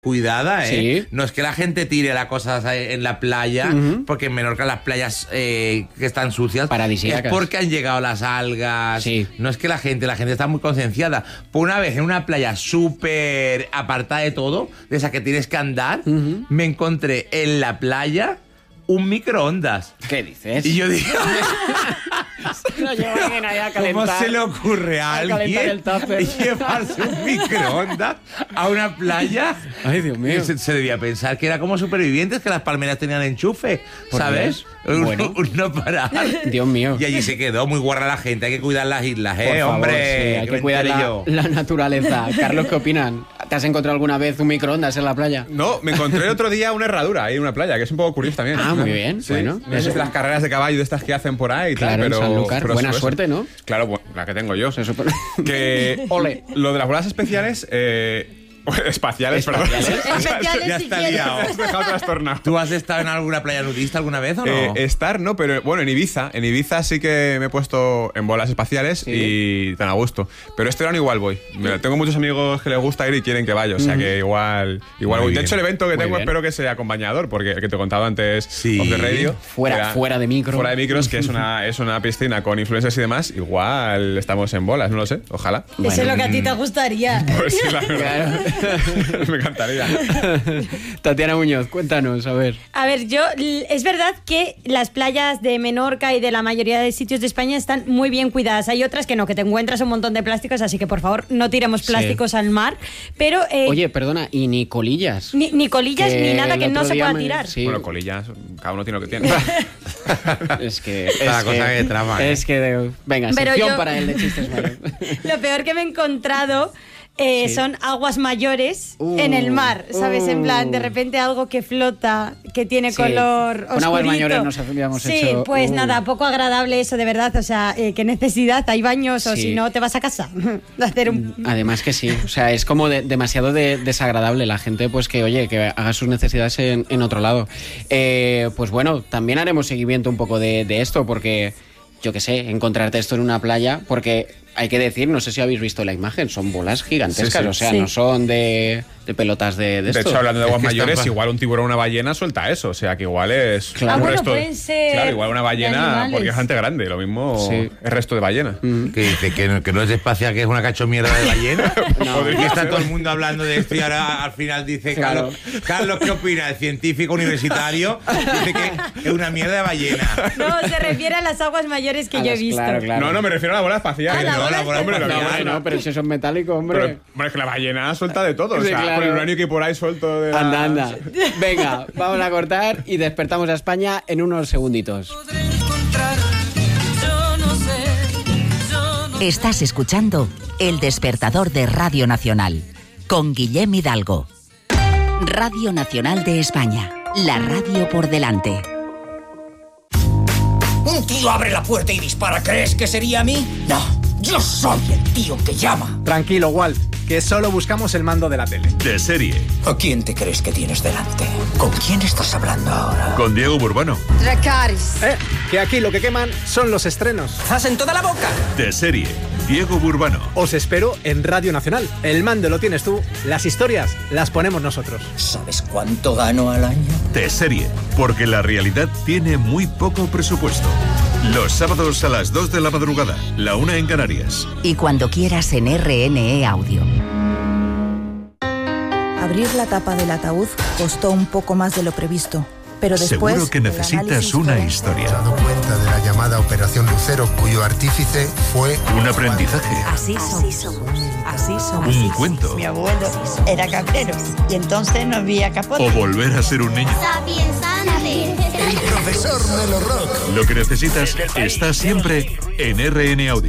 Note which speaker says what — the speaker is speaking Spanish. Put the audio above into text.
Speaker 1: cuidada, ¿eh?
Speaker 2: Sí.
Speaker 1: No es que la gente tire las cosas en la playa, porque en Menorca las playas que están sucias,
Speaker 2: paradisíacas,
Speaker 1: es porque han llegado las algas.
Speaker 2: Sí.
Speaker 1: No es que la gente está muy concienciada. Por una vez en una playa súper apartada de todo, de esa que tienes que andar, me encontré en la playa un microondas.
Speaker 2: ¿Qué dices?
Speaker 1: Y yo dije,
Speaker 2: No lleva alguien ahí a calentar.
Speaker 1: ¿cómo se le ocurre a alguien
Speaker 2: el tupper?
Speaker 1: llevarse un microondas a una playa?
Speaker 2: Ay, Dios mío.
Speaker 1: Se debía pensar que era como supervivientes, que las palmeras tenían enchufe, ¿sabes?
Speaker 2: Bueno.
Speaker 1: No parar.
Speaker 2: Dios mío.
Speaker 1: Y allí se quedó muy guarra la gente. Hay que cuidar las islas,
Speaker 2: Por favor,
Speaker 1: hombre.
Speaker 2: sí, hay que cuidar la naturaleza. Carlos, ¿qué opinan? ¿Te has encontrado alguna vez un microondas en la playa?
Speaker 3: No, me encontré el otro día una herradura ahí en una playa, que es un poco curioso también.
Speaker 2: Ah, muy bien.
Speaker 3: Sí,
Speaker 2: Bueno,
Speaker 3: no sé si las carreras de caballo de estas que hacen por ahí y
Speaker 2: claro,
Speaker 3: tal,
Speaker 2: en
Speaker 3: pero...
Speaker 2: Sanlúcar.
Speaker 3: pero
Speaker 2: Buena
Speaker 3: eso.
Speaker 2: suerte, ¿no?
Speaker 3: Claro, bueno, la que tengo yo.
Speaker 2: Se supone.
Speaker 3: Que
Speaker 2: Ole.
Speaker 3: lo de las bolas especiales... espaciales, perdón.
Speaker 4: Especiales
Speaker 1: Ya
Speaker 4: si
Speaker 1: está
Speaker 4: quieres.
Speaker 1: liado.
Speaker 3: Me has dejado trastornado.
Speaker 1: ¿Tú has estado en alguna playa nudista alguna vez o no?
Speaker 3: Estar, no, pero bueno, en Ibiza sí que me he puesto en bolas espaciales y tan a gusto. Pero este verano igual voy. Tengo muchos amigos que les gusta ir y quieren que vaya, o sea que igual
Speaker 1: Muy
Speaker 3: voy.
Speaker 1: bien.
Speaker 3: De hecho, el evento que
Speaker 2: Muy
Speaker 3: tengo
Speaker 2: bien.
Speaker 3: espero que sea acompañador, porque el que te he contado antes,
Speaker 1: Sí.
Speaker 3: Off the Radio,
Speaker 2: Fuera de micro.
Speaker 3: Fuera de micros, que es una piscina con influencers y demás, igual estamos en bolas, no lo sé, ojalá.
Speaker 4: Eso es lo que a ti te gustaría.
Speaker 3: Pues sí, la verdad. Me encantaría.
Speaker 2: Tatiana Muñoz, cuéntanos, a ver.
Speaker 4: A ver, es verdad que las playas de Menorca y de la mayoría de sitios de España están muy bien cuidadas. Hay otras que no, que te encuentras un montón de plásticos, así que por favor no tiremos plásticos al mar. Pero
Speaker 2: Oye, perdona, y ni colillas.
Speaker 4: ni colillas ni nada
Speaker 2: el
Speaker 4: que no
Speaker 2: otro
Speaker 4: se
Speaker 2: día
Speaker 4: pueda tirar.
Speaker 2: Sí.
Speaker 3: Bueno, colillas, cada uno tiene lo que tiene.
Speaker 2: Es que...
Speaker 1: Cada cosa que trama, ¿eh?
Speaker 2: Es que... Venga,
Speaker 4: Pero
Speaker 2: sección
Speaker 4: yo-
Speaker 2: para el de chistes malos.
Speaker 4: Lo peor que me he encontrado son aguas mayores en el mar, ¿sabes? En plan, de repente algo que flota, que tiene
Speaker 2: Sí.
Speaker 4: color oscurito.
Speaker 2: Con aguas mayores nos habíamos
Speaker 4: sí,
Speaker 2: hecho...
Speaker 4: pues nada, poco agradable eso, de verdad. O sea, qué necesidad, hay baños o
Speaker 2: Sí.
Speaker 4: si no te vas a casa. De hacer un...
Speaker 2: Además que sí, o sea, es como demasiado desagradable la gente, pues que, oye, que haga sus necesidades en otro lado. Pues bueno, también haremos seguimiento un poco de esto, porque, yo qué sé, encontrarte esto en una playa, porque hay que decir, no sé si habéis visto la imagen, son bolas gigantescas,
Speaker 3: Sí, sí.
Speaker 2: o sea,
Speaker 4: Sí.
Speaker 2: no son de pelotas de
Speaker 3: De
Speaker 2: esto.
Speaker 3: hecho, hablando de aguas
Speaker 1: Es que
Speaker 3: mayores,
Speaker 1: está-
Speaker 3: igual un tiburón o una ballena suelta eso. O sea, que igual es
Speaker 2: Claro.
Speaker 3: un
Speaker 4: bueno,
Speaker 3: resto.
Speaker 4: pueden ser
Speaker 3: Claro, igual una
Speaker 4: de
Speaker 3: ballena,
Speaker 4: animales.
Speaker 3: porque es bastante grande. Lo mismo
Speaker 2: Sí.
Speaker 3: es resto de ballena.
Speaker 1: Que dice que no es espacial, que es una cachomierda de ballena.
Speaker 2: No.
Speaker 1: Y que está todo el mundo hablando de esto y ahora al final dice
Speaker 2: Claro.
Speaker 1: Carlos, ¿qué opina? El científico universitario dice que es una mierda de ballena.
Speaker 4: No, se refiere a las aguas mayores que
Speaker 2: A
Speaker 4: yo he
Speaker 2: las-
Speaker 4: visto.
Speaker 2: claro.
Speaker 3: No, me refiero a la bola espacial.
Speaker 4: Ah, la
Speaker 3: No,
Speaker 4: bola
Speaker 3: bola- hombre,
Speaker 4: espacial.
Speaker 3: la
Speaker 2: No,
Speaker 3: ballena.
Speaker 2: bueno, pero si son metálicos, hombre.
Speaker 3: Pero, bueno, es que la ballena suelta de todo. O
Speaker 2: Sí,
Speaker 3: sea,
Speaker 2: claro.
Speaker 3: con el uranio que hay por ahí suelto de la...
Speaker 2: Anda. Venga, vamos a cortar y despertamos a España en unos segunditos.
Speaker 5: Estás escuchando El Despertador de Radio Nacional con Guillem Hidalgo. Radio Nacional de España, la radio por delante.
Speaker 6: Un tío abre la puerta y dispara. ¿Crees que sería a mí? No, yo soy el tío que llama.
Speaker 7: Tranquilo, Walt, que solo buscamos el mando de la tele.
Speaker 8: De serie,
Speaker 6: ¿A quién te crees que tienes delante? ¿Con quién estás hablando ahora?
Speaker 8: con Diego Burbano.
Speaker 7: Que aquí lo que queman son los estrenos.
Speaker 6: ¡Zas en toda la boca!
Speaker 8: De serie, Diego Burbano.
Speaker 7: Os espero en Radio Nacional. El mando lo tienes tú, las historias las ponemos nosotros.
Speaker 6: ¿Sabes cuánto gano al año?
Speaker 8: De serie, porque la realidad tiene muy poco presupuesto. Los sábados a las 2 de la madrugada, la 1 en Canarias.
Speaker 5: Y cuando quieras en RNE Audio.
Speaker 9: Abrir la tapa del ataúd costó un poco más de lo previsto, pero después...
Speaker 8: Seguro que
Speaker 9: el
Speaker 8: necesitas
Speaker 9: análisis
Speaker 8: una
Speaker 9: forense-
Speaker 8: historia,
Speaker 10: dado cuenta de la llamada Operación Lucero, cuyo artífice fue...
Speaker 8: un aprendizaje,
Speaker 9: Así somos. Así somos.
Speaker 8: un cuento,
Speaker 11: Mi abuelo era cabrero y entonces no había capote.
Speaker 8: o volver a ser un niño.
Speaker 10: El profesor Melo Rock.
Speaker 8: Lo que necesitas está siempre en RN Audio.